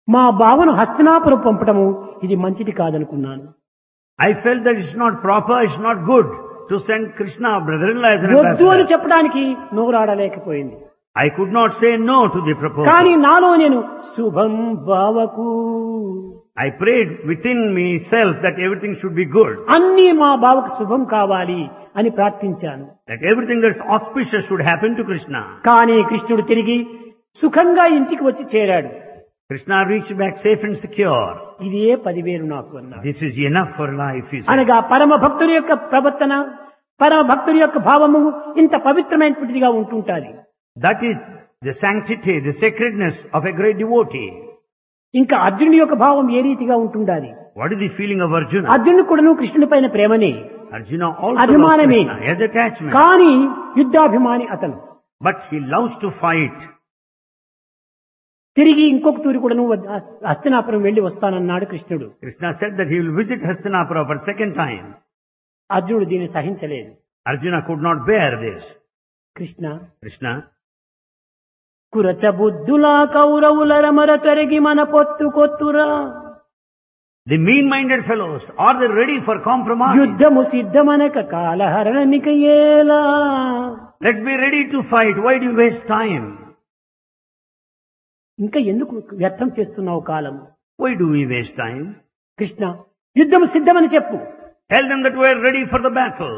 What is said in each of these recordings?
మా బావను హస్తినాపురం పంపడము ఇది మంచిది కాదనుకున్నాను. I felt that it's not proper, it's not good to send Krishna, brother-in-law, as an వద్దు అని ambassador. చెప్పడానికి నోరాడలేకపోయింది. I could not say no to the proposal. కానీ నాలో నేను శుభం బావకు I prayed within myself that everything should be good, అన్నీ మా బావకు శుభం కావాలి అని ప్రార్థించాను. that everything that's auspicious should happen to Krishna. కానీ కృష్ణుడు తిరిగి సుఖంగా ఇంటికి వచ్చి చేరాడు. Krishna reached back safe and secure. ఇదే 10,000 నాకు అన్నాడు. This is enough for life, he said. అనగా పరమ భక్తుని యొక్క ప్రవర్తన, పరమ భక్తుని యొక్క భావము ఇంత పవిత్రమైనటువంటిదిగా ఉంటుంటాది. That is the sanctity, the sacredness of a great devotee. ఇంకా అర్జునుడి యొక్క భావం ఏ రీతిగా ఉంటుండాలి? What is the feeling of Arjuna? అర్జునుడు కూడాను కృష్ణుడి పైన ప్రేమనే, Arjuna also loves అభిమానమే, Krishna, he has attachment. కానీ యుద్ధాభిమాని అతను. But he loves to fight. తిరిగి ఇంకొక తూరి కూడాను హస్తినాపురం వెళ్లి వస్తానన్నాడు కృష్ణుడు. Krishna said that he will visit Hastinapura for second time. అర్జునుడు దీన్ని సహించలేదు. Arjuna could not bear this. Krishna Krishna, కురచబుద్ధులా కౌరవుల రమర తరిగి మన పొత్తు కొత్తురా, the mean-minded fellows, are they ready for compromise? యుద్ధము సిద్ధమనక కాలహరణమిక ఏలా. Let's be ready to fight. Why do you waste time? ఇంకా ఎందుకు వ్యర్థం చేస్తున్నావు కాలం? Why do we waste time? Krishna యుద్ధము సిద్ధమని చెప్పు. Tell them that we are ready for the battle.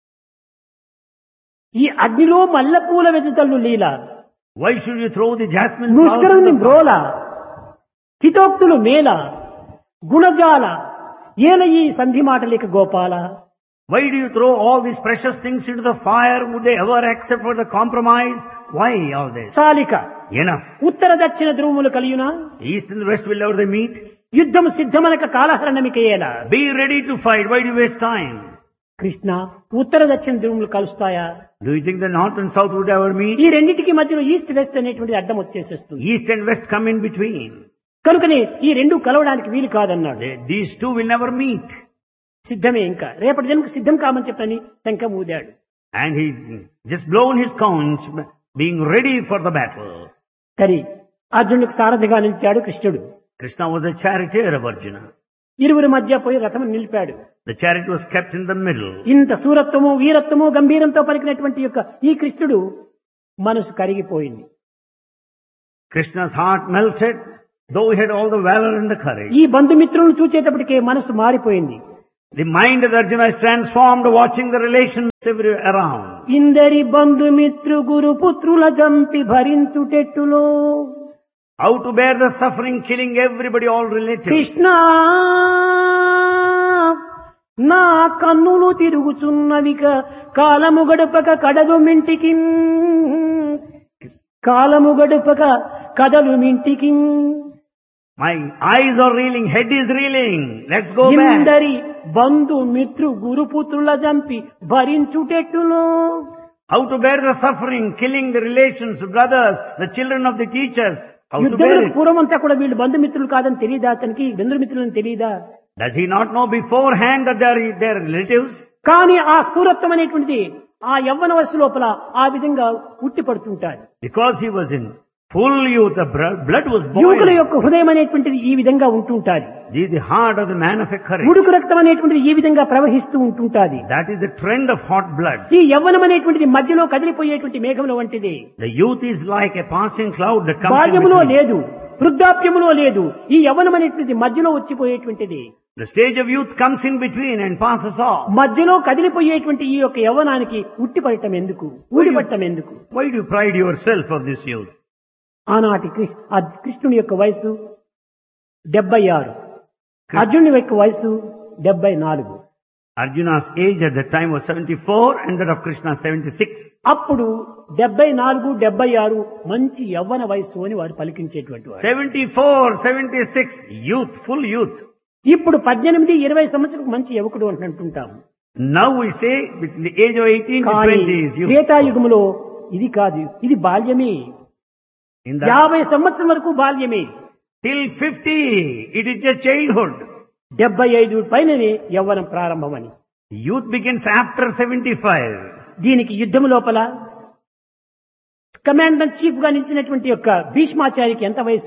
ఈ అగ్నిలో మల్లెపూల వెజతల్లు లీల, Why should you throw the jasmine flowers in ముష్కరుని the fire? బ్రోల, హితోక్తులు మేల, గుణజాల ఏల ఈ సంధి మాటలేక Gopala. Why do you throw all these precious things into the fire? Would they ever accept for the compromise? Why all this? చాలిక Enough. ఉత్తర దక్షిణ ధ్రువములు కలియునా, East and west will never they meet. యుద్ధము సిద్ధమనక కాలహరణమిక ఏలా. Be ready to fight. Why do you waste time? Krishna ఉత్తర దక్షిణ ధ్రువములు కలుస్తాయా? Do you think the north and south would ever meet? ఈ రెండింటికి మధ్యలో east west అనేటువంటి అడ్డం వచ్చేసేస్తుంది. East and west come in between. కనుకనే ఈ రెండు కలవడానికి వీలు కాదన్నాడు. These two will never meet. సిద్ధమే, ఇంకా రేపటి జన్మకు సిద్ధం కామని చెప్పని శంఖం ఊదాడు. And he just blown his conch, being ready for the battle. కరి అర్జునుడికి సారథిగా నిలిచాడు కృష్ణుడు. Krishna was the charioteer of Arjuna. ఇరువురి మధ్య పోయి రథం నిలిపాడు. The chariot was kept in the middle. ఇంత సూరత్వము, వీరత్వము, గంభీరంతో పలికినటువంటి యొక్క ఈ కృష్ణుడు మనసు కరిగిపోయింది. Krishna's heart melted, though he had all the valor and the courage. ఈ బంధుమిత్రులను చూచేటప్పటికే మనసు మారిపోయింది. The mind of Arjuna is transformed watching the relations everywhere around. ఇందరి బంధుమిత్రు గురు పుత్రుల జంపి భరించుటెట్టులో How to bear the suffering, killing everybody, all relatives. Krishna నా కన్నులు తిరుగుచున్నవిక కాలము గడపక కడలు మింటికి, కాలము గడపక కదలు మింటికి. My eyes are reeling, head is reeling. Let's go back. ఇందరి Bandhu మిత్రు గురుపుత్రుల జంపి భరించుటెట్టులో How to bear the suffering, killing the relations, brothers, the children of the teachers. How to bear యుద్ధములకు it. పూర్వమంతా కూడా వీళ్ళు బంధుమిత్రులు కాదని తెలియదా అతనికి? బంధుమిత్రులని తెలియదా? Does he not know beforehand that they are relatives? కానీ ఆ సూరత్వం అనేటువంటిది ఆ యవ్వన వయసు లోపల ఆ విధంగా ఉట్టి పడుతుంటాడు. Because he was in full youth, the blood was యువకుల boiling. యొక్క హృదయం అనేటువంటిది ఈ విధంగా ఉంటుంటాది. This is the heart of the man of a courage. ఉడుకు రక్తం అనేటువంటిది ఈ విధంగా ప్రవహిస్తూ ఉంటుంటాది. That is the trend of hot blood. ఈ యవ్వనం అనేటువంటిది మధ్యలో కదిలిపోయేటువంటి మేఘముల వంటిది. The youth is like a passing cloud that comes in బాల్యములో between. లేదు, వృద్ధాప్యములో లేదు. ఈ యవ్వనం అనేటువంటిది మధ్యలో వచ్చిపోయేటువంటిది. The stage of youth comes in between and passes off. మధ్యలో కదిలిపోయేటువంటి ఈ యొక్క యవ్వనానికి ఉట్టిపడటం ఎందుకు, ఊడిపడటం ఎందుకు? Why do you pride yourself of this youth? ఆనాటి కృష్ణుని యొక్క వయసు 76, అర్జునుని యొక్క వయసు 74. Arjuna's age at that time was 74 and that of Krishna 76. అప్పుడు 74, 76 మంచి యవ్వన వయస్సు అని వారు పలికించేటువంటి వారు. 74, 76, youth, full youth. ఇప్పుడు 18, 20 సంవత్సరాలకు మంచి యువకుడు అని అంటుంటాము. Now we say between the age of 18 to కానీ 20 is youth. త్రేతాయుగములో ఇది కాదు, ఇది బాల్యమే. In that 50 సంవత్సరం వరకు బాల్యమే. till 50, it is just childhood. 75 పైననే యవ్వనం ప్రారంభమని. Youth begins after 75. దీనికి యుద్ధము లోపల కమాండర్ చీఫ్ గా నిలిచినటువంటి యొక్క భీష్మాచారికి ఎంత వయసు?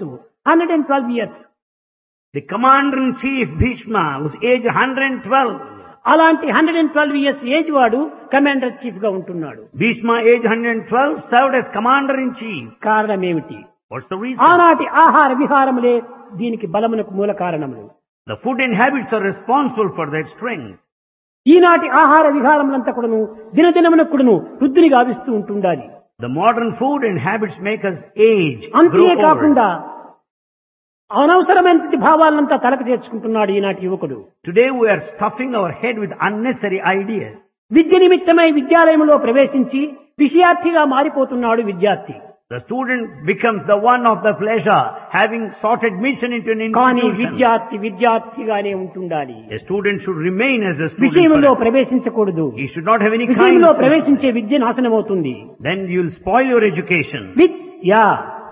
112 years. The commander-in-chief Bhishma was aged 112. అలాంటి 112 years ఏజ్ వాడు కమాండర్ చీఫ్ గా ఉంటున్నాడు. Bhishma, aged 112, served as commander-in-chief. కారణం ఏమిటి? What's the reason? ఆనాటి ఆహార విహారములే దీనికి బలమునకు మూల కారణములు. The food and habits are responsible for their strength. ఈనాటి ఆహార విహారములంతా కూడాను దినదినమునకు కూడాను వృద్ధిని గావిస్తూ ఉంటుండాలి. The modern food and habits make us age, అంతే grow old. కాకుండా అనవసరమైనటువంటి భావాలంతా తలకు చేర్చుకుంటున్నాడు ఈనాటి యువకుడు. Today we are stuffing our head with unnecessary ideas. విద్య నిమిత్తమై విద్యాలయంలో ప్రవేశించి విషయార్థిగా మారిపోతున్నాడు విద్యార్థి. The student becomes the one of the pleasure, having sought admission into an కానీ institution. విద్యార్థి విద్యార్థిగానే ఉంటుండాలి. A student should remain as a student. విషయంలో forever. ప్రవేశించకూడదు. He should not have any kind విషయంలో of... ప్రవేశించే విద్య నాశనమవుతుంది. Then you'll spoil your education. విద్యా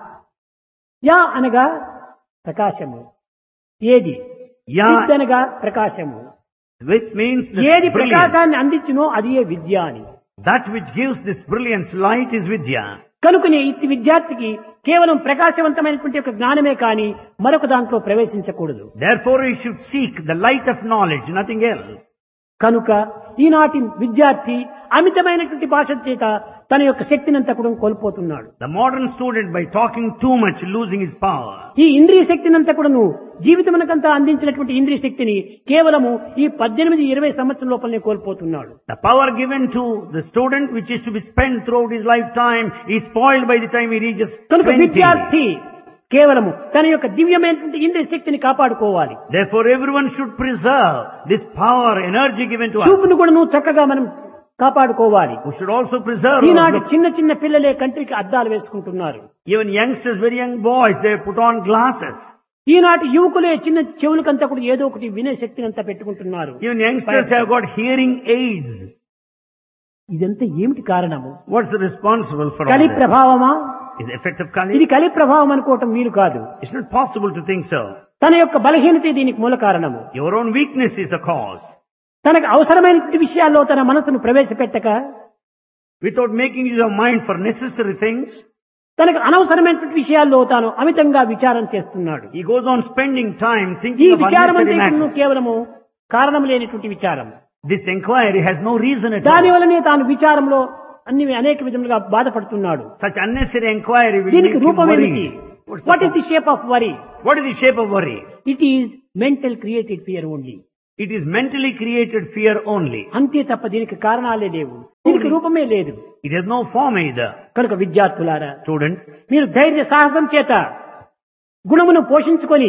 yeah అనగా ప్రకాశము. ఏది? Yeah విద్య అనగా ప్రకాశము. which means ఏది the brilliance. ప్రకాశాన్ని అందించునో అది ఏ విద్య అని. That which gives this brilliance light is Vidya. కనుకనే ఇట్టి విద్యార్థికి కేవలం ప్రకాశవంతమైనటువంటి ఒక జ్ఞానమే కానీ మరొక దాంట్లో ప్రవేశించకూడదు. Therefore he should seek the light of knowledge, nothing else. కనుక ఈనాటి విద్యార్థి అమితమైనటువంటి భాష చేత తన యొక్క శక్తినంతా కూడా కోల్పోతున్నాడు. The modern student, by talking too much, losing his power. ఈ ఇంద్రియ శక్తినంతా కూడాను జీవితమునకంతా అందించినటువంటి ఇంద్రియ శక్తిని కేవలము ఈ 18-20 సంవత్సరం లోపలనే కోల్పోతున్నాడు. The power given to the student, which is to be spent throughout his lifetime, is spoiled by the time he reaches కనుక 20. విద్యార్థి కేవలము తన యొక్క దివ్యమైనటువంటి ఇంద్రియ శక్తిని కాపాడుకోవాలి. Therefore everyone should preserve this power, energy given to us. చూపును కూడా నువ్వు చక్కగా మనం కాపాడుకోవాలి. We should also preserve. ఈనాటి చిన్న చిన్న పిల్లలే కంటికి అద్దాలు వేసుకుంటున్నారు. Even youngsters, very young boys, they put on glasses. ఈనాటి యువకులే చిన్న చెవులకంతా కూడా ఏదో ఒకటి వినే శక్తిని అంతా పెట్టుకుంటున్నారు. Even youngsters have got hearing aids. ఇదంతా ఏమిటి కారణము? What's responsible for all కలి this? ప్రభావమా? Is the effect of ఇది Kali? కలి ప్రభావం అనుకోవటం వీలు కాదు. It's not possible to think so. తన యొక్క బలహీనత దీనికి మూల కారణము. Your own weakness is the cause. తనకు అవసరమైనటువంటి విషయాల్లో తన మనసును ప్రవేశపెట్టక Without making use of mind for necessary things, తనకు అనవసరమైనటువంటి విషయాల్లో తాను అమితంగా విచారం చేస్తున్నాడు. he goes on spending time ఈ thinking of విచారం unnecessary అంటే matters. కేవలము కారణం లేనటువంటి విచారం. This inquiry has no reason at దాని all. వల్లనే తాను విచారంలో అనేక విధములుగా బాధపడుతున్నాడు. Such unnecessary inquiry will make దీనికి him రూపం ఏమిటి? worry. What is the shape of worry? What is the shape of worry? It is mental created fear only. It is mentally created fear only. అంతే తప్ప దీనికి కారణాలే లేవు, దీనికి రూపమే లేదు. It has no form either. కనుక విద్యార్థులారా, Students, మీరు ధైర్య సాహసం చేత గుణమును పోషించుకొని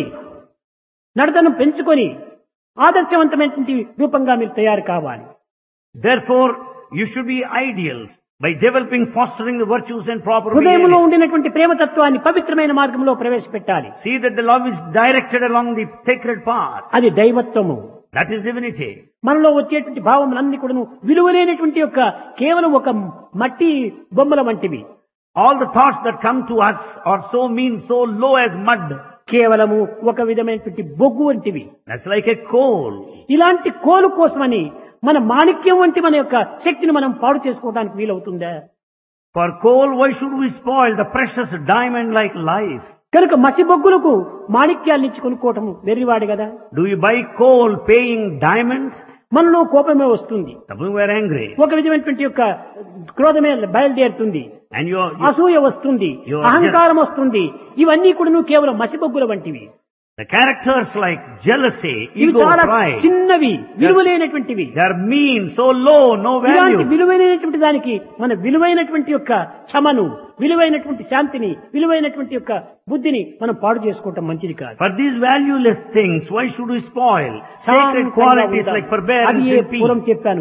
నడతను పెంచుకొని ఆదర్శవంతమైనటువంటి రూపంగా మీరు తయారు కావాలి. therefore, you should be ideals by developing, fostering the virtues and proper హృదయంలో behavior. ఉండినటువంటి ప్రేమతత్వాన్ని పవిత్రమైన మార్గంలో ప్రవేశపెట్టాలి. See that the love is directed along the sacred path. అది దైవత్వము. That is divinity. మనలో వచ్చేటువంటి భావములన్నీ కూడా విలువలేనటువంటి యొక్క కేవలం ఒక మట్టి బొమ్మల వంటివి. All the thoughts that come to us are so mean, so low as mud. కేవలము ఒక విధమైనటువంటి బొగ్గు వంటివి. That's like a coal. ఇలాంటి కోలు కోసమని మన మాణిక్యం వంటి మన యొక్క శక్తిని మనం పాడు చేసుకోవడానికి వీలవుతుందా? For coal, why should we spoil the precious diamond-like life? కనుక మసి బొగ్గులకు మాణిక్యాలను ఇచ్చి కొనుక్కోవటం వెర్రివాడు కదా. Do you buy coal paying diamond? మనలో కోపమే వస్తుంది, Suppose we are angry ఒక విధమైనటువంటి యొక్క క్రోధమే బయలుదేరుతుంది, and you అసూయ వస్తుంది, You are అహంకారం వస్తుంది. ఇవన్నీ కూడా కేవలం మసిబొగ్గుల వంటివి. the characters like jealousy, ఇవి ego, చాలా pride, చిన్నవి, విలువలేనటువంటివి. they are mean, so low, no ఇలాంటి value. విలువైనటువంటి దానికి మన విలువైనటువంటి యొక్క క్షమను, విలువైనటువంటి శాంతిని, విలువైనటువంటి యొక్క బుద్ధిని మనం పాడు చేసుకోవటం మంచిది కాదు. For these valueless things, why should we spoil sacred qualities like forbearance అది and పూర్వం peace? చెప్పాను.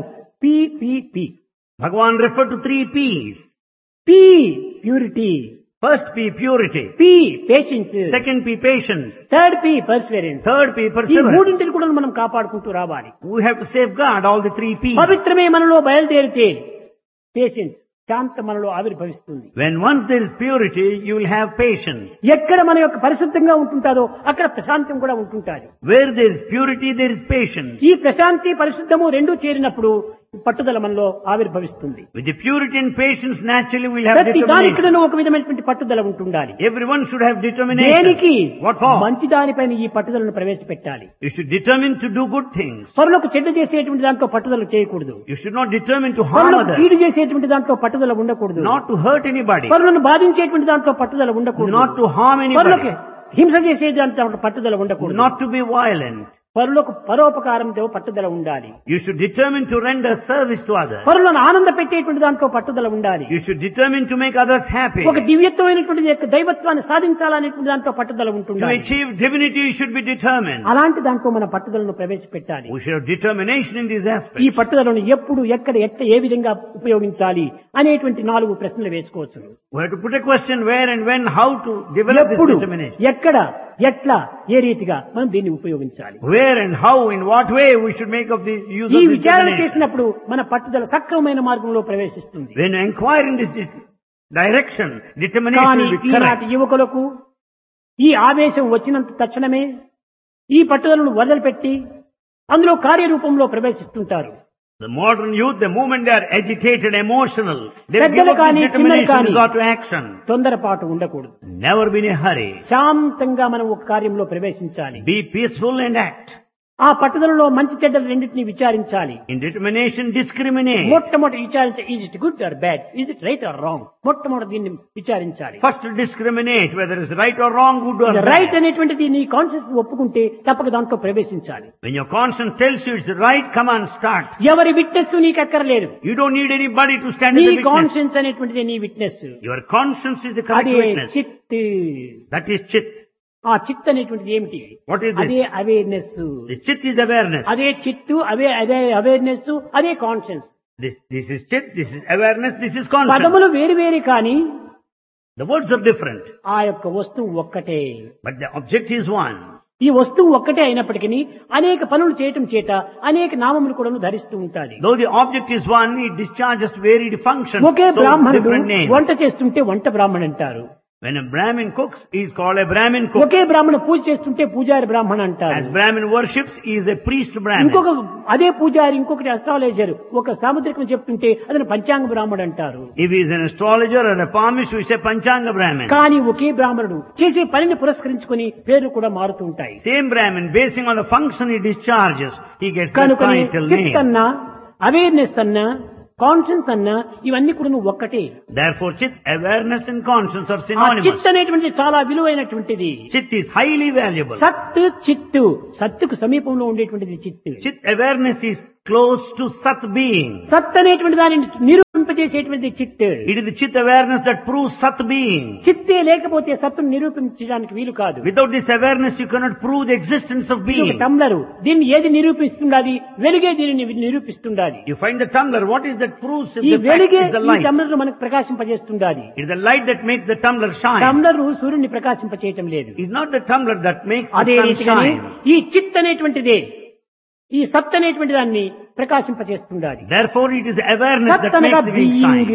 P Bhagavan referred to 3 P's. P purity, First P, purity. P patience, Second P, patience. Third P Perseverance. Third P, ఈ perseverance. మూడింటిని కూడా మనం కాపాడుకుంటూ రావాలి. We have to safeguard all the 3 P's. పవిత్రమే మనలో బయలుదేరితే పేషెన్స్, శాంత మనలో ఆవిర్భవిస్తుంది. When once there is purity, you will have patience. ఎక్కడ మన యొక్క పరిశుద్ధంగా ఉంటుంటారో అక్కడ ప్రశాంతం కూడా ఉంటుంటారు. Where there is purity, there is patience. ఈ ప్రశాంతి పరిశుద్ధము రెండూ చేరినప్పుడు పట్టుదల మనలో ఆవిర్భవిస్తుంది. With the purity and patience, naturally we'll have ప్రతి determination. దానికిడను ఒక విధమైనటువంటి పట్టుదల ఉంటుండాలి. Everyone should have determination. దేనికి? What for? మంచి దానిపైన ఈ పట్టుదలను ప్రవేశపెట్టాలి. You should determine to do good things. పరులకు చెడ్డ చేసేటువంటి దాంట్లో పట్టుదల చేయకూడదు. You should not determine to harm పరులకు others. కీడు చేసేటువంటి దాంట్లో పట్టుదల ఉండకూడదు. Not to hurt anybody. పరులను బాధించేటువంటి దాంట్లో పట్టుదల ఉండకూడదు. Not to harm పరులకు anybody. హింస చేసే దాంట్లో పట్టుదల ఉండకూడదు. Not to be violent. పరులకు పరోపకారంతో పట్టుదల ఉండాలి. You should determine to render service to others. పరులను ఆనంద పెట్టేటువంటి దాంట్లో పట్టుదల ఉండాలి. You should determine to make others happy. ఒక దివ్యత్వమైనటువంటి యొక్క దైవత్వాన్ని సాధించాలనేటువంటి దాంట్లో పట్టుదల To ఉంటుంది. achieve divinity, you should be determined. అలాంటి దాంట్లో మన పట్టుదలను ప్రవేశపెట్టాలి. We should have determination in these ఈ aspects. పట్టుదలను ఎప్పుడు ఎక్కడ ఏ విధంగా ఉపయోగించాలి అనేటువంటి 4 ప్రశ్నలు వేసుకోవచ్చు. We have to put a question where and when, how to develop this ఎప్పుడు, determination. ఎక్కడ, ఎట్లా, ఏ రీతిగా మనం దీన్ని ఉపయోగించాలి. Where and how, in what way we should make of the use ఈ of this విచారణ determination. చేసినప్పుడు మన పట్టుదల సక్రమమైన మార్గంలో ప్రవేశిస్తుంది. When you inquire in this direction, determination కానీ will be ఈనాటి correct. యువకులకు ఈ ఆవేశం వచ్చినంత తక్షణమే ఈ పట్టుదలను వదిలిపెట్టి అందులో కార్యరూపంలో ప్రవేశిస్తుంటారు. The modern youth, the moment they are agitated, emotional, they give పెద్దలు up కానీ, this చిన్నలు determination కానీ, to go to action. తొందరపాటు ఉండకూడదు. Never be in a hurry. శాంతంగా మనం ఒక కార్యంలో ప్రవేశించాలి. Be peaceful and act. ఆ పట్టుదలలో మంచి చెడ్డలు రెండింటినీ విచారించాలి. In determination, discriminate. మొట్టమొదటి విచారించాలి. Is it good or bad, is it right are wrong, మొట్టమొదటి దీన్ని విచారించాలి. First discriminate whether it's right or wrong, good or right bad. అనేటువంటిది నీ కాన్షియస్ ఒప్పుకుంటే తప్పక దాంట్లో ప్రవేశించాలి. When your conscience tells you it's right, come on, start. ఎవరి witness నీకు అక్కర్లేదు. You don't need anybody to stand నీ as a witness. కాన్షియన్స్ అనేటువంటిది నీ witness. Your conscience is the correct అదే witness. చిత్. That is chit. ఆ చిత్ అనేటువంటిది ఏమిటి? What is అదే this? Awareness. The chit is awareness. అదే చిత్తు, అదే అవేర్నెస్, అదే conscience. This is chit, this is awareness, this is conscience. పదములు వేరు వేరు కానీ The words are different, ఆ యొక్క వస్తువు ఒక్కటే. but the object is one. ఈ వస్తువు ఒక్కటే అయినప్పటికీ అనేక పనులు చేయటం చేత అనేక నామములు కూడా ధరిస్తూ ఉంటాది. Though the object is one, it discharges varied functions. Okay So బ్రాహ్మణుడు different names. వంట చేస్తుంటే వంట బ్రాహ్మణ అంటారు. When a Brahmin cooks, he is called a Brahmin cook. ఒకే బ్రాహ్మణ పూజ చేస్తుంటే పూజారి బ్రాహ్మణ అంటారు. As Brahmin worships, he is a priest Brahmin. ఇంకొక అదే పూజారి ఇంకొకటి అస్ట్రాలజర్ ఒక సాముద్రికం చెప్తుంటే అతను పంచాంగ బ్రాహ్మణుడు అంటారు. If he is an astrologer or a palmist, we say Panchanga Brahmin. కానీ ఒకే బ్రాహ్మణుడు చేసే పనిని పురస్కరించుకుని పేర్లు కూడా మారుతూ ఉంటాయి. Same Brahmin, basing on the function he discharges, he gets the కనుక title చిత్ name. అన్నా, అవేర్నెస్ అన్నా, కాన్షియన్స్ అన్నా ఇవన్నీ కూడా నువ్వు ఒక్కటే. Therefore, chit, awareness and conscience are ఆ synonymous. చిత్ అనేటువంటిది చాలా విలువైనటువంటిది. Chit is highly valuable. సత్ చిత్తు, సత్తుకు సమీపంలో ఉండేటువంటిది చిత్తు. Chit awareness is close to Sat being. సత్ అనేటువంటి దానిని నిరూపింపజేసేటువంటి చిత్. It is the Chit awareness that proves Sat being. చిత్తే లేకపోతే సత్తును నిరూపించడానికి వీలు కాదు. Without this awareness, you cannot prove the existence of ఇది ఒక being. టంబ్లరు, దీన్ని ఏది నిరూపిస్తుండాలి? వెలుగే దీనిని నిరూపిస్తుండాలి. You find the tumbler, what is that proves ఈ the fact వెలుగే is the ఈ light. టంబ్లర్ మనకు ప్రకాశింపజేస్తుండాలి. It is the light that makes the tumbler shine. Tumbler సూర్యుడిని ప్రకాశింపచేయటం లేదు. It is not the tumbler that makes the అదే sun రీతిగానే shine. ఈ చిత్ అనేటువంటిదే ఈ సత్ అనేటువంటి దాన్ని ప్రకాశింపచేస్తుండాలి. Therefore, it is awareness సత్ that అనగా makes the being shine.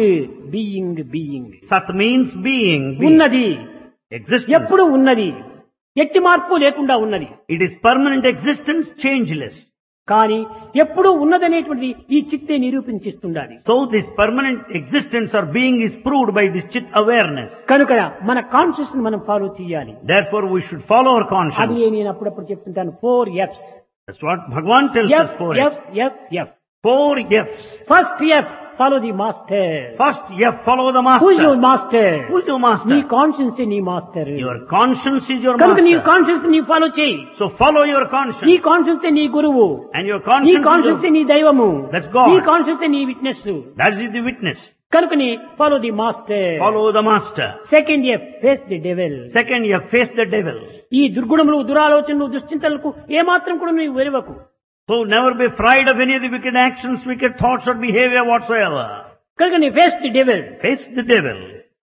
Being Sat means being. ఉన్నది, Existence. ఎప్పుడు ఉన్నది, ఎట్టి మార్పు లేకుండా ఉన్నది. It is permanent existence, changeless. కానీ ఎప్పుడు ఉన్నదనేటువంటిది ఈ చిత్తే నిరూపించిస్తుండాలి. So this permanent existence or being is proved by this chit awareness. కనుక మన కాన్షియస్ ని మనం ఫాలో చేయాలి. Therefore, we should follow our అది conscience. నేను అప్పుడప్పుడు చెప్తుంటాను. 4 F's. That's what Bhagavan tells us. F 4 F F F. 4 F's. First F, follow the master. First F, follow the Who is your master. master? Who is your నీ master? Conscience నీ master. Your conscience is your కనుక నీ master. Conscience నీ follow చేయి. So follow your నీ conscience. Conscience నీ గురువు. And your నీ conscience కాన్షియన్స్ is నీ దైవము. That's God. నీ కాన్షియన్స్ నీ witness. that is the witness. కనుక నీ follow the master. Follow the master. Second F, face the devil. Second F, face the devil. ఈ దుర్గుణములు, దురాలోచనలు, దుశ్చింతలకు ఏమాత్రం కూడా నువ్వు వెరవకు. So never be afraid of any of the wicked actions, wicked thoughts or behavior whatsoever. కనుక నీ face the devil. Face the devil.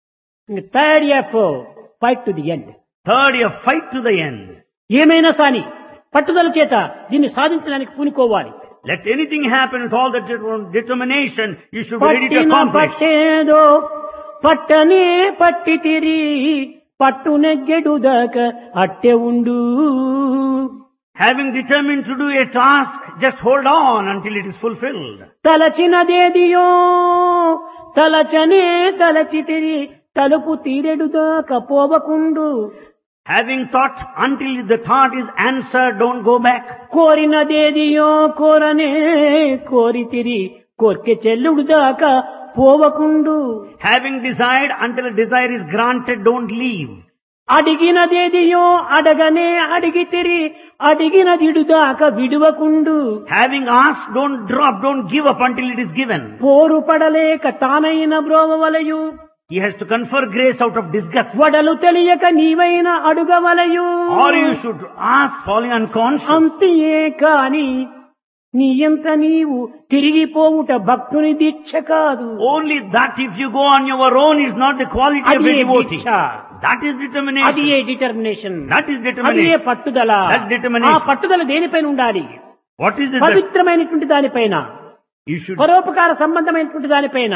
Third F, fight to the end. Third F, fight to the end. ఏమైనా సాని పట్టుదల చేత దీన్ని సాధించడానికి పూనుకోవాలి. Let anything happen with all that determination, you should be ready to పట్టిన accomplish. పట్టేదో పట్టనే పట్టితిరి పట్టు నెగ్గెడు దాకా అట్టె ఉండు. Having determined to do a task, just hold on until it is fulfilled. తలచినదేదియో తలచనే తలచితిరి తలుపు తీరెడుదాక పోవకుండు. Having thought until the thought is answered, don't go back. కోరినదేదియో కోరనే కోరితిరి కోర్కె చెల్లుడుదాక పోవకుండు. Having desired until a desire is granted, don't leave. అడిగినదేదియో అడగనే అడిగితిరి అడిగినదిడుదాక విడువకుండు. Having asked, don't drop, don't give up until it is given. పోరు పడలేక తానైన బ్రోవవలయు He has to confer grace out of disgust. వడలు తెలియక నీవైన అడుగవలయు. Or you should ask falling unconscious. అంతియే కాని నీయంత నీవు తిరిగిపోవుట భక్తుని దీక్ష కాదు. Only that if you go on your own is not the quality of అది a devotee. Deeksha, That is అది determination. A determination, That is అది ఏ determination. పట్టుదల. That determination. ఆ పట్టుదల దేనిపైన ఉండాలి? What is it that పవిత్రమైనటువంటి దానిపైన, you should పరోపకార సంబంధమైనటువంటి దానిపైన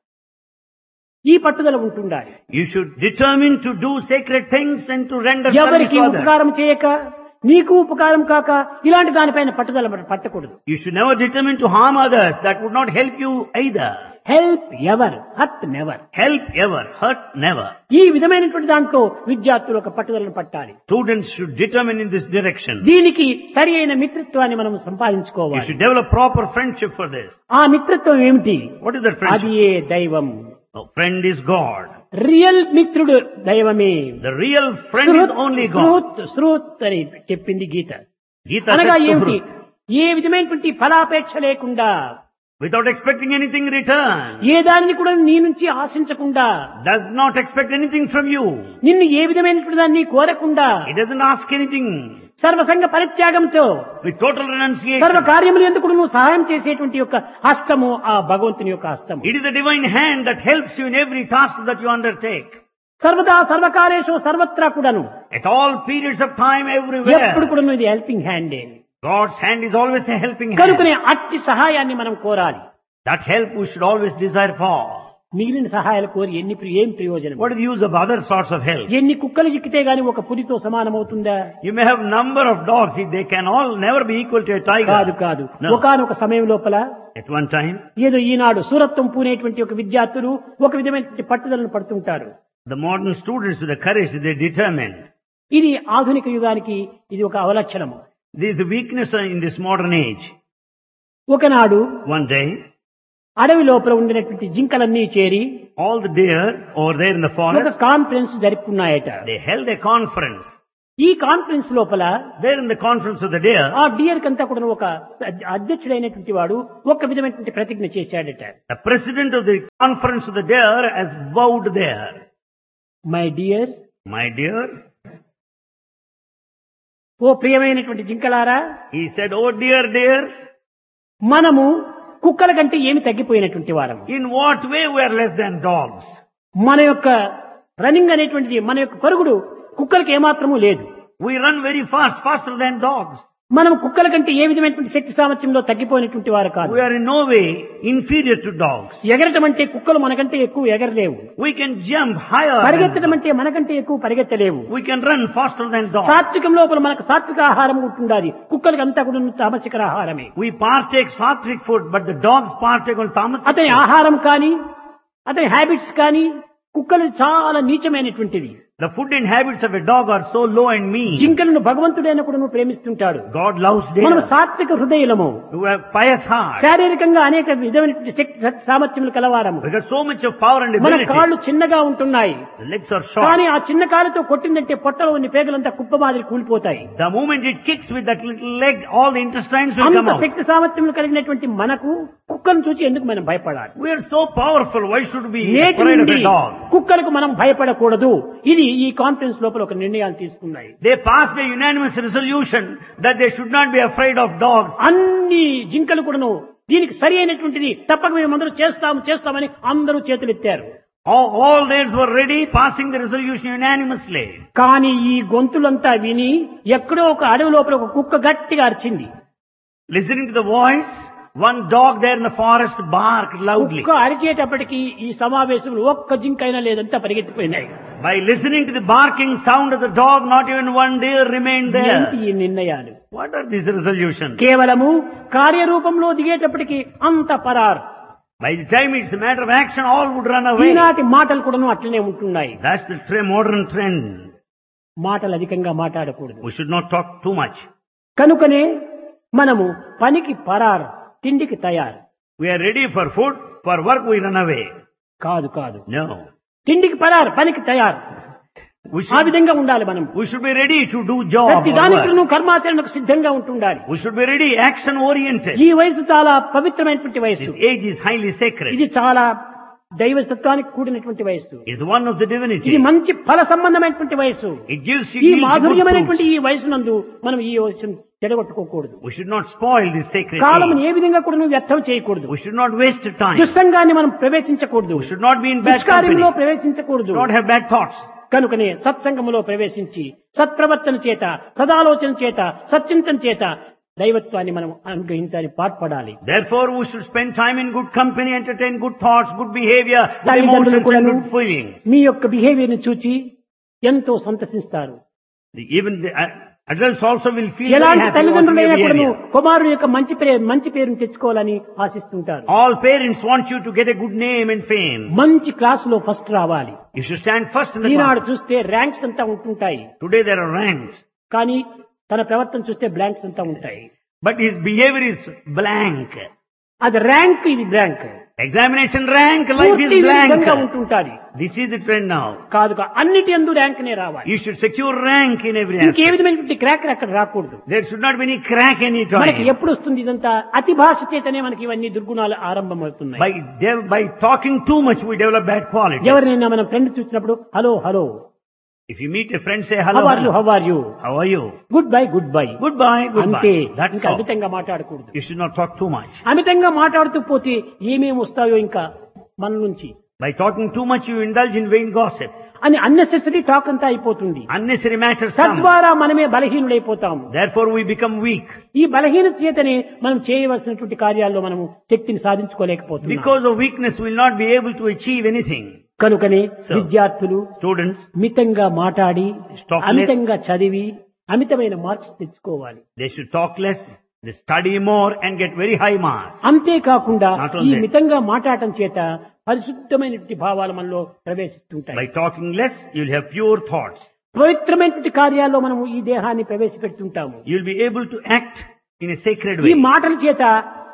ఈ పట్టుదల ఉంటుండాలి. you should determine to do sacred things and to render service ఎవరికి to others. ఉపకారం చేయక నీకు ఉపకారం కాక ఇలాంటి దానిపైన పట్టుదల పట్టకూడదు. You should never determine to harm others. That would not help you either. Help ever, hurt never. Help ever, hurt never. ఈ విధమైనటువంటి దాంట్లో విద్యార్థులు ఒక పట్టుదలను పట్టాలి. Students should determine in this direction. దీనికి సరి అయిన మిత్రత్వాన్ని మనం You సంపాదించుకోవాలి. should develop proper friendship for this. ఆ మిత్రత్వం ఏమిటి? What is that అది friendship? ఏ దైవం. A friend is God. Real మిత్రుడు దైవమే. The real friend is only God. శ్రూత్ అని చెప్పింది గీత. Gita అనగా says ఏమిటి? Suhrut. ఏ విధమైనటువంటి ఫలాపేక్ష లేకుండా, Without expecting anything in return. ఏ దానిని కూడా నీ నుంచి ఆశించకుండా, Does not expect anything from you. నిన్ను ఏ విధమైనటువంటి దాన్ని కోరకుండా, It doesn't ask anything. సర్వసంగ పరిత్యాగంతో With total renunciation. సర్వ కార్యములు ఎందుకు నువ్వు సహాయం చేసేటువంటి యొక్క హస్తము ఆ భగవంతుని యొక్క హస్తము. It is the divine hand that helps you in every task that you undertake. సర్వదా సర్వకాలేషు సర్వత్రా కూడాను, At all periods of time, everywhere. ఎప్పుడు కూడా ఇది helping హ్యాండే. God's hand is always a helping hand. కనుకనే అట్టి సహాయాన్ని మనం కోరాలి. That help we should always desire for. మిగిలిన సహాయాలు కోరి ఏం ప్రయోజనం? What is the use of other sorts of help? ఎన్ని కుక్కలు చిక్కితే గాని ఒక పులితో సమానమవుతుందా? You may have number of dogs, they can all never be equal to a కాదు tiger. కాదు. No. ఒకానొక సమయం లోపల At one time, ఏదో ఈనాడు సూరత్వం పూనేటువంటి ఒక విద్యార్థులు ఒక విధమైనటువంటి పట్టుదలను పడుతుంటారు. the modern students with the courage, they determined. ఇది ఆధునిక యుగానికి ఇది ఒక అవలక్షణము. This is the weakness in this modern age. ఒకనాడు One day, అడవి లోపల ఉండినటువంటి జింకలన్నీ చేరి all the deer over there in the ఒక forest, conference జరుపుకున్నాయట. they held a conference. ఈ కాన్ఫరెన్స్ లోపల There in the conference of the deer, ఆ dear కంతా కూడా ఒక అధ్యక్షుడైనటువంటి వాడు ఒక విధమైనటువంటి ప్రతిజ్ఞ చేశాడట. the president of the conference of the deer has vowed there. My dear, My dears, ఓ ప్రియమైనటువంటి జింకలారా, he said, oh dear dears, మనము కుక్కల కంటే ఏమి తగ్గిపోయినటువంటి వారము. in what way we are less than dogs? మన యొక్క రన్నింగ్ అనేటువంటిది, మన యొక్క పరుగుడు కుక్కలకి ఏమాత్రము లేదు. We run very fast, faster than dogs. మనం కుక్కల కంటే ఏ విధమైనటువంటి శక్తి సామర్థ్యంలో తగ్గిపోయినటువంటి వారు కాదు. We are in no way inferior to dogs. ఎగరటం అంటే కుక్కలు మనకంటే ఎక్కువ ఎగరలేవు. We can jump higher. పరిగెత్తడం Than అంటే మనకంటే ఎక్కువ పరిగెత్తలేవు. we can run faster than dogs. సాత్వికం లోపల మనకు సాత్విక ఆహారం ఉంటుండాలి. కుక్కలకి అంతా కూడా తామసిక ఆహారమే. We partake sattvic food, but the dogs partake on tamasic అతని food. ఆహారం కానీ అతని హ్యాబిట్స్ కానీ కుక్కలు చాలా నీచమైనటువంటిది. The food and habits of a dog are so low and mean. జింకలను భగవంతుడైన కూడా ప్రేమిస్తుంటాడు. God loves మనం deer. సాత్విక హృదయలము, You have pious heart. శారీరకంగా అనేక విధమైనటువంటి శక్తి సామర్థ్యములు కలవారము. We got so much of power and మన కాళ్ళు abilities. చిన్నగా ఉంటున్నాయి. The legs are short. కానీ ఆ చిన్న కాలుతో కొట్టిందంటే పొట్టలో ఉన్న పేగులంతా కుప్ప మాదిరి కూలిపోతాయి. The moment it kicks with that little leg, all the intestines will come అంత out. శక్తి సామర్థ్యములు కలిగినటువంటి మనకు కుక్కను చూసి ఎందుకు మనం భయపడాలి? We are so powerful. Why should we be నేటి afraid of నుండి a dog? కుక్కలకు మనం భయపడకూడదు. ఇది ఈ కాన్ఫరెన్స్ లోపల ఒక నిర్ణయాలు తీసుకున్నాయి. They passed a unanimous resolution that they should not be afraid of dogs. అన్ని జింకలు కూడాను దీనికి సరి అయినటువంటిది తప్పక మేము అందరూ చేస్తామని అందరూ చేతులు ఎత్తారు. All theirs were ready, passing the resolution unanimously. కానీ ఈ గొంతులంతా విని ఎక్కడో ఒక అడవి లోపల ఒక కుక్క గట్టిగా అరిచింది. Listening to the voice, One dog there in the forest barked loudly. ఒక్క అరిచేటప్పటికి ఈ సమావేశంలో ఒక్క జింకైనా లేదంతా పరిగెత్తిపోయినాయి. By listening to the barking sound of the dog, not even one deer remained ఏంటి there. ఈ నిర్ణయాలు? What are these resolutions? కేవలము కార్యరూపంలో దిగేటప్పటికి అంత పరార్. By the time it's a matter of action, all would run away. ఈనాటి మాటలు కూడాను అట్లనే ఉంటున్నాయి. That's the modern trend. మాటలు అధికంగా మాట్లాడకూడదు. We should not talk too much. కనుకనే మనము పనికి పరార్, తిండికి తయారు. We are ready for food, for work we run away. కాదు కాదు, No. తిండికి పరార్, పనికి తయారు. We ఆ should, విధంగా ఉండాలి మనం. we should be ready to do job ప్రతి or దానికి work. కర్మాచరణకు సిద్ధంగా ఉంటుండాలి. We should be ready, action oriented. ఈ వయసు చాలా పవిత్రమైనటువంటి వయసు. This age is highly sacred. ఇది చాలా దైవతత్వానికి కూడినటువంటి వయసు. It's one of the ఇది divinity. మంచి ఫల సంబంధమైనటువంటి వయసు. It gives you ఈ yields good మాధుర్యమైనటువంటి fruits. ఈ వయసునందు మనం ఈ వయసును చెడగొట్టుకోకూడదు. We should not spoil this sacred column age. ఏ విధంగా కూడా నువ్వు వ్యర్థం చేయకూడదు. We should not waste time. దుస్సంగాన్ని మనం ప్రవేశించకూడదు. We should not be in bad company. దుష్కార్యంలో We ప్రవేశించకూడదు. should not have bad thoughts. కనుకనే సత్సంగములో ప్రవేశించి సత్ప్రవర్తన చేత, సదాలోచన చేత, సచ్చింతన చేత దైవత్వాన్ని మనం అనుగ్రహించాలి, పాటుపడాలి. Therefore, we should spend time in good company, entertain good thoughts, good behavior, good తల్లిదండ్రులు emotions and కూడాను good feelings. మీ యొక్క బిహేవియర్ ని చూచి ఎంతో సంతసిస్తారు. Even the adults also will feel very ఎలాంటి happy about తల్లిదండ్రులైనా your కూడాను behavior. కుమారుడు యొక్క మంచి పేరును తెచ్చుకోవాలని ఆశిస్తుంటారు. All parents want you to get a good name and fame. మంచి క్లాసులో ఫస్ట్ రావాలి. You should stand first in the Eenadu class. చూస్తే ర్యాంక్స్ అంతా ఉంటుంటాయి, Today there are ranks, కానీ తన ప్రవర్తన చూస్తే బ్లాంక్స్ అంతా ఉంటాయి. but his behavior is blank. అది ర్యాంక్, ఇది బ్లాంక్. Examination rank, life పూర్తి is విరుద్ధంగా blank. ఉంటుంటాది. This is the trend now. కాదు అన్నిటి యందు ర్యాంక్ నే రావాలి. You should secure rank in every ఇంకే aspect. విధమైనటువంటి క్రాక్ అక్కడ రాకూడదు. There should not be any crack any మనకి time. ఎప్పుడు వస్తుంది ఇదంతా? అతి భాష చేతనే మనకి ఇవన్నీ దుర్గుణాలు ఆరంభమవుతున్నాయి. By talking too much, we develop bad qualities. ఎవరినైనా మనం ఫ్రెండ్ చూసినప్పుడు hello hello, If you meet a friend, say how hello. Are you, hello. How are you, How are you? Good bye, good bye, Goodbye, అంతే. goodbye. That's ఇంకా all. అమితంగా మాట్లాడకూడదు. You should not talk too much. అమితంగా మాట్లాడుతూ పోతే ఏమేమి వస్తాయో ఇంకా మన నుంచి By talking too much, you indulge in vain gossip. అని అన్నెసెసరీ టాక్ అంతా అయిపోతుంది. Unnecessary matters come. తద్వారా మనమే బలహీనుడైపోతాము. Therefore, we become weak. ఈ బలహీనత చేతనే మనం చేయవలసినటువంటి కార్యాల్లో మనము శక్తిని సాధించుకోలేకపోతున్నాం. Because of weakness, we will not be able to achieve anything. కనుకనే So, విద్యార్థులు Students, మితంగా మాట్లాడి, Talk less. అమితంగా చదివి, అమితమైన మార్క్స్ తెచ్చుకోవాలి. they should talk less, they study more and get very high marks. అంతేకాకుండా Not ఈ only that. మితంగా మాట్లాడటం చేత పరిశుద్ధమైనటువంటి భావాలు మనలో ప్రవేశిస్తుంటాయి. By talking less, you will have pure thoughts. పవిత్రమైనటువంటి కార్యాల్లో మనము ఈ దేహాన్ని ప్రవేశపెడుతుంటాము. You will be able to act in a sacred ఈ way. మాటల చేత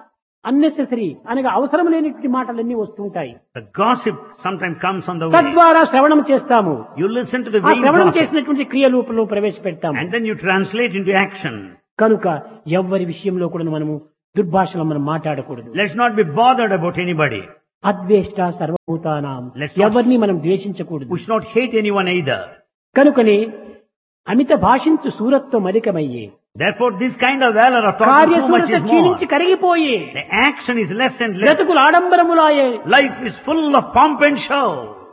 అన్నెసెసరీ అనగా అవసరం లేనటువంటి మాటలన్నీ వస్తుంటాయి. The gossip sometimes comes on the way. తద్వారా శ్రవణం చేస్తాము. You listen to the ఆ vain శ్రవణం gossip చేసినటువంటి క్రియరూపంలో ప్రవేశపెడతాము. and then you translate into action. కనుక ఎవ్వరి విషయంలో కూడా మనము దుర్భాషలో మనం మాట్లాడకూడదు. Let's not be bothered about anybody. అద్వేష్ట సర్వభూతానాం, Let's not- ఎవరిని మనం ద్వేషించకూడదు. We should not hate anyone either. కనుకనే అమిత భాషించు సూరత్వం అధికమయ్యే, Therefore, this kind of valor of talking too much కార్యసూరత is more. క్షీణించి కరిగిపోయే, The action is less and less. బ్రతుకులు ఆడంబరములాయే. Life is full of pomp and show.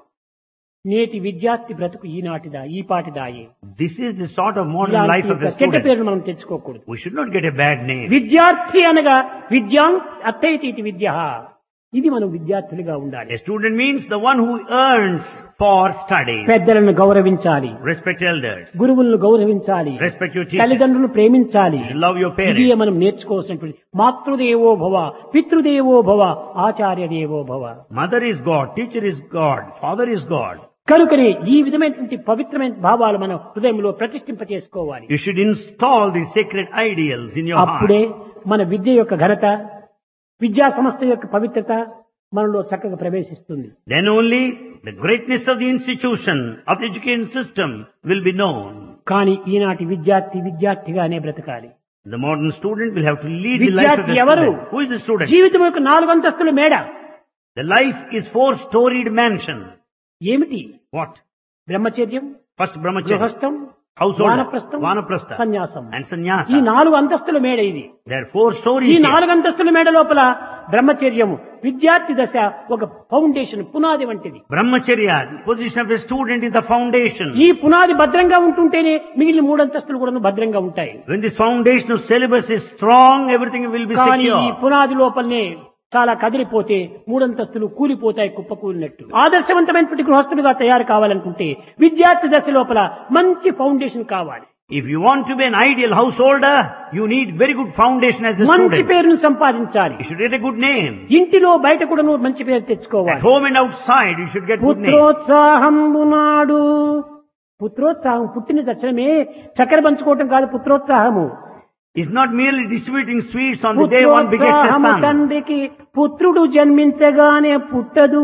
నేటి విద్యార్థి బ్రతుకు ఈనాటిదా, ఈ పాటిదాయే. This is the sort of modern life of a చెడ్డ student. పేరును మనం తెచ్చుకోకూడదు. We should not get a bad name. విద్యార్థి అనగా విద్యాం అర్థైతి విద్య, ఇది మనం విద్యార్థులుగా ఉండాలి. A student means the one who earns for study. పెద్దలను గౌరవించాలి, Respect elders. గురువులను గౌరవించాలి, Respect your teachers. తల్లిదండ్రులను ప్రేమించాలి. You love your ఇది parents. మనం నేర్చుకోవాల్సినటువంటి మాతృదేవో భవ, పితృదేవో భవ, ఆచార్య దేవో భవ. Mother is God, teacher is God, father is God. కనుకనే ఈ విధమైనటువంటి పవిత్రమైన భావాలు మనం హృదయంలో ప్రతిష్ఠింప చేసుకోవాలి. You should install these sacred ideals in your అప్పుడే heart. మన విద్య యొక్క ఘనత, విద్యా సంస్థ యొక్క పవిత్రత మనలో చక్కగా ప్రవేశిస్తుంది. Then only the greatness of the institution, of the education system will be known. కానీ ఈనాటి విద్యార్థిగానే బ్రతకాలి. The modern student will have to lead the life of the విద్యార్థి ఎవరు? student. Who is the student? జీవితం యొక్క 4 అంతస్తుల మేడ. The life is 4-storied mansion. ఏమిటి? What? బ్రహ్మచర్యం, First brahmacharya, గృహస్థం, household, వానప్రస్థం, vanaprastha, సన్యాసం. and ఈ sannyasa. 4 అంతస్తుల మేడ ఇది. There are 4 ఈ stories here. 4 అంతస్తుల మేడ లోపల బ్రహ్మచర్యము విద్యార్థి దశ ఒక ఫౌండేషన్ పునాది వంటిది. Brahmacharya, the position of a student is the foundation. ఈ పునాది భద్రంగా ఉంటుంటేనే మిగిలిన మూడంతస్తులు కూడా భద్రంగా ఉంటాయి. When this foundation of syllabus is strong, everything will be కానీ ఈ secure. పునాది లోపలనే చాలా కదిలిపోతే మూడంతస్తులు కూలిపోతాయి కుప్పకూలినట్టు. ఆదర్శవంతమైనటువంటి గృహస్థులుగా తయారు కావాలనుకుంటే విద్యార్థి దశ లోపల మంచి ఫౌండేషన్ కావాలి. If you want to be an ideal householder, you need very good foundation as a మంచి student. పేరును సంపాదించాలి. You should get a good name. ఇంటిలో బయట కూడా మంచి పేరు At తెచ్చుకోవాలి. home and outside, you should get good name. పుత్రోత్సాహంబునాడు పుత్రోత్సాహం పుట్టిన తక్షణమే చక్కెర పంచుకోవటం కాదు పుత్రోత్సాహము. It's not merely distributing sweets on the day one begets a పుత్రోత్సాహము son. తండ్రికి పుత్రుడు జన్మించగానే పుట్టదు.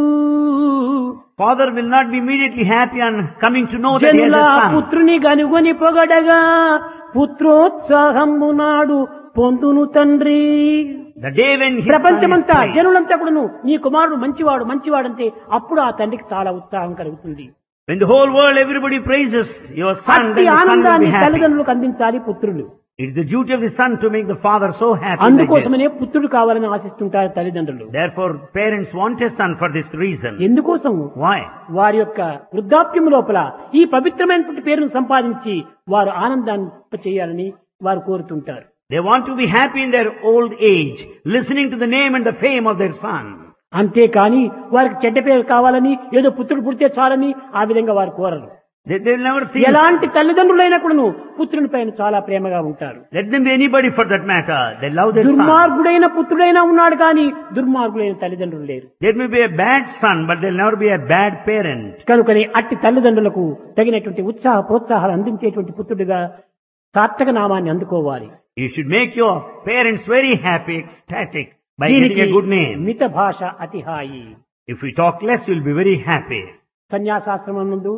Father will not be immediately happy on coming to know that he has జనుల a son. పుత్రుని గనుగొని పొగడగా పుత్రోత్సాహంబునాడు పొందును తండ్రి. The day when his son is ప్రపంచమంతా praised. జనులంతా కూడాను నీ కుమారుడు మంచివాడు మంచివాడంటే అప్పుడు ఆ తండ్రికి చాలా ఉత్సాహం కలుగుతుంది. When the whole world, everybody praises your son, అట్టి then the son will ఆనందాన్ని be happy. తల్లిదండ్రులకు అందించాలి పుత్రులు. It's the duty of the son to make the father so happy. like this. అందుకోసమనే పుత్రుడు కావాలని ఆశిస్తుంటారు తల్లిదండ్రులు. Therefore, parents want a son for this reason. ఎందుకోసం Why? వారి యొక్క వృద్ధాప్యం లోపల ఈ పవిత్రమైనటువంటి పేరును సంపాదించి వారు ఆనందాన్ని చేయాలని వారు కోరుతుంటారు. They want to be happy in their old age, listening to the name and the fame of their son. అంతేకాని వారికి చెడ్డ పేరు కావాలని ఏదో పుత్రుడు పుడితే చాలని ఆ విధంగా వారు కోరరు. They will never think. ఎలాంటి తల్లిదండ్రులైనా కూడాను పుత్రుని పైన చాలా ప్రేమగా ఉంటారు. Let them be anybody for that matter. They love their son. దుర్మార్గుడైన పుత్రుడైనా ఉన్నాడు కానీ దుర్మార్గులైన తల్లిదండ్రులు లేరు. There may be a bad son, but they'll never be a bad parent. కనుకనే అట్టి తల్లిదండ్రులకు తగినటువంటి ఉత్సాహ ప్రోత్సాహాలు అందించేటువంటి పుత్రుడిగా సార్థక నామాన్ని అందుకోవాలి. You should make your parents very happy, ecstatic by దీనికి getting a good name. మిత భాష అతిహాయి. If we talk less, you'll be very happy. సన్యాసాశ్రమం నందు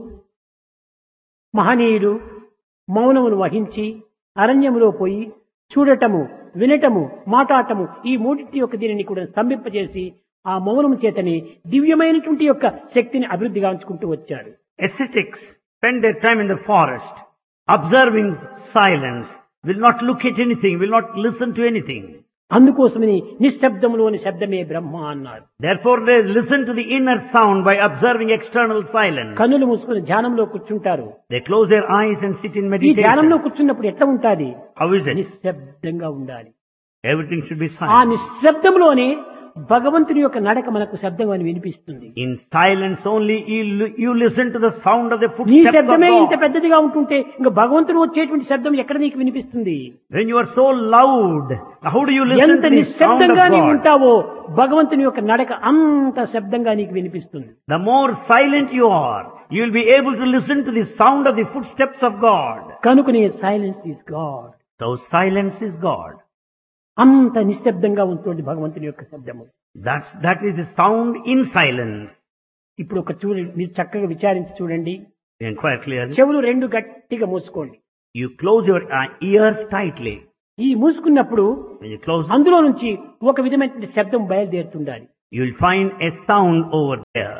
మహనీయుడు మౌనమును వహించి అరణ్యములో పోయి చూడటము వినటము మాట్లాడటము ఈ మూడింటి యొక్క దీనిని కూడా స్తంభింపజేసి ఆ మౌనము చేతని దివ్యమైనటువంటి యొక్క శక్తిని అభివృద్ధి గాంచుకుంటూ వచ్చాడు. Ascetics spend their time in the forest, observing silence, will not look at anything, will not listen to anything. అందుకోసమని నిశ్శబ్దములోని శబ్దమే బ్రహ్మ అన్నారు. Therefore they listen to the inner sound by observing external silence. కన్నులు మూసుకుని ధ్యానంలో కూర్చుంటారు. They close their eyes and sit in ఈ ధ్యానంలో meditation. కూర్చున్నప్పుడు ఎట్లా ఉంటాది? How is it? నిశ్శబ్దంగా ఉండాలి. Everything should be ఆ silent. నిశ్శబ్దంలోనే భగవంతుని యొక్క నడక మనకు శబ్దం అని వినిపిస్తుంది. In silence only you listen to the sound of the నీ footsteps of శబ్దమే ఇంత God. పెద్దదిగా ఉంటుంటే ఇంకా భగవంతుడు వచ్చేటువంటి శబ్దం ఎక్కడ నీకు వినిపిస్తుంది? When you are so loud, how do you listen ఎంత to the sound of నిశ్శబ్దంగా నీవు God? ఉంటావో భగవంతుని యొక్క నడక అంత శబ్దంగా నీకు వినిపిస్తుంది. The more silent you are, you will be able to listen to the sound of the footsteps of God. కనుకనే silence is God. So silence is God. అంత నిశ్శబ్దంగా ఉంటుంది భగవంతుని యొక్క శబ్దము. That is the sound in silence. ఇప్పుడు ఒక మీరు చక్కగా విచారించి చూడండి. Inquire clearly. చెవులు రెండు గట్టిగా మూసుకోండి. You close your ears tightly. ఈ మూసుకున్నప్పుడు When you close, అందులో నుంచి ఒక విధమైన శబ్దం బయలుదేరుతుండాలి. you will find a sound over there.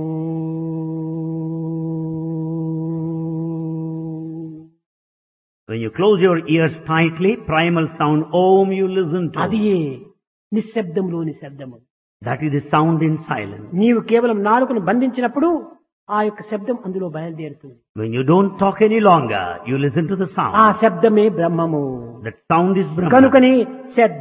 When you close your ears tightly, primal sound Om you listen to. అది నిశ్శబ్దంలోని శబ్దము. That is the sound in silence. నీవు కేవలం నాలుకను బంధించినప్పుడు ఆ యొక్క శబ్దం అందులో బయలుదేరుతుంది. When you don't talk any longer, you listen to the ఆ sound. శబ్దమే బ్రహ్మము. That sound is Brahma. కనుకని